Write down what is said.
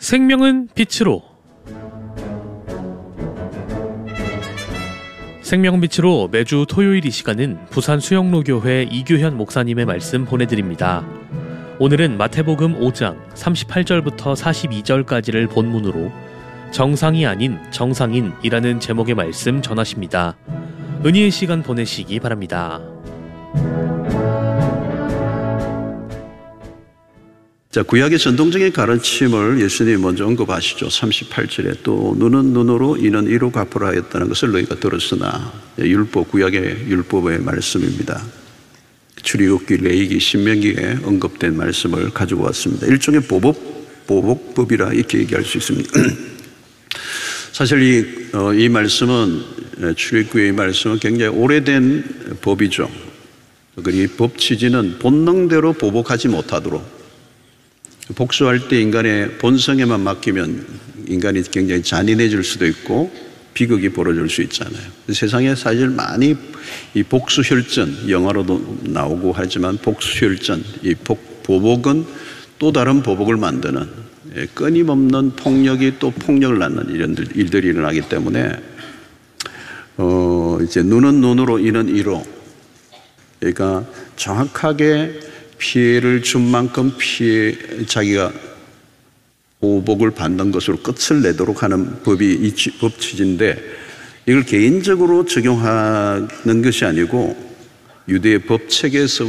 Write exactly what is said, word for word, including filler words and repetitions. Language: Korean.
생명은 빛으로. 생명은 빛으로 매주 토요일 이 시간은 부산 수영로교회 이규현 목사님의 말씀 보내드립니다. 오늘은 마태복음 오 장 삼십팔 절부터 사십이 절까지를 본문으로 정상이 아닌 정상인이라는 제목의 말씀 전하십니다. 은혜의 시간 보내시기 바랍니다. 자, 구약의 전통적인 가르침을 예수님이 먼저 언급하시죠. 삼십팔 절에 또 눈은 눈으로 이는 이로 갚으라 했다는 것을 너희가 들었으나, 율법, 구약의 율법의 말씀입니다. 출애굽기, 레위기, 신명기에 언급된 말씀을 가지고 왔습니다. 일종의 보복, 보복법이라 이렇게 얘기할 수 있습니다. 사실 이, 어, 이 말씀은, 출애굽기의 말씀은 굉장히 오래된 법이죠. 그리고 이 법 취지는 본능대로 보복하지 못하도록, 복수할 때 인간의 본성에만 맡기면 인간이 굉장히 잔인해질 수도 있고 비극이 벌어질 수 있잖아요. 세상에 사실 많이 이 복수혈전, 영화로도 나오고 하지만 복수혈전, 이 복, 보복은 또 다른 보복을 만드는, 끊임없는 폭력이 또 폭력을 낳는 이런 일들이 일어나기 때문에 어 이제 눈은 눈으로 이는 이로, 그러니까 정확하게 피해를 준 만큼 피해, 자기가 보복을 받는 것으로 끝을 내도록 하는 법이 이 법 취지인데, 이걸 개인적으로 적용하는 것이 아니고 유대의 법 체계에서